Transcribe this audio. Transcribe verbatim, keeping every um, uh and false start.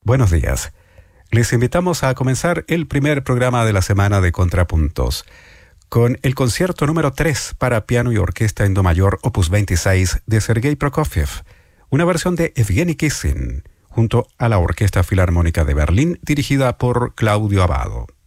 Buenos días. Les invitamos a comenzar el primer programa de la semana de Contrapuntos con el concierto número tres para piano y orquesta en do mayor opus veintiséis de Sergei Prokofiev, una versión de Evgeny Kissin, junto a la Orquesta Filarmónica de Berlín dirigida por Claudio Abbado.